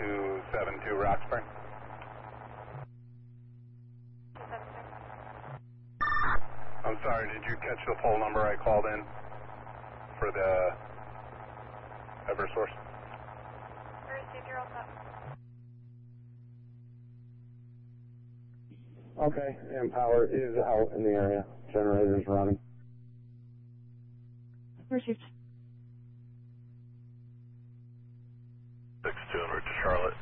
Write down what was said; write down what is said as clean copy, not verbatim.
272 Roxburn. I'm sorry, did you catch the full number I called in for the Eversource? Received, you're all set. Okay, and power is out in the area. Generator's running. Received. 62 en route to Charlotte.